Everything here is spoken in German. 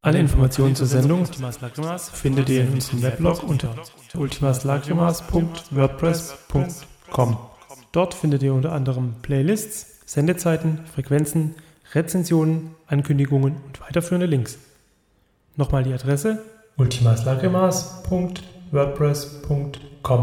Alle Informationen zur Sendung Ultimas Lagrimas findet ihr in unserem Weblog unter ultimaslagrimas.wordpress.com. Dort findet ihr unter anderem Playlists, Sendezeiten, Frequenzen, Rezensionen, Ankündigungen und weiterführende Links. Nochmal die Adresse ultimaslagrimas.wordpress.com.